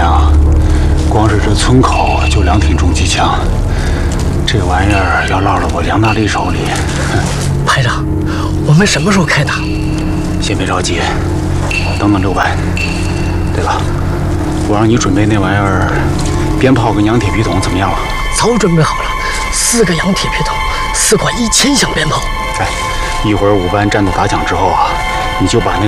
啊，光是这村口就2挺重机枪，这玩意儿要落到我梁大力手里， 排长，我们什么时候开打？ 先别着急，等等6班。对了，我让你准备那玩意儿，鞭炮跟洋铁皮桶怎么样了？ 早准备好了，4个洋铁皮桶，4管1000响鞭炮。 哎，一会儿5班战斗打响之后啊，你就把那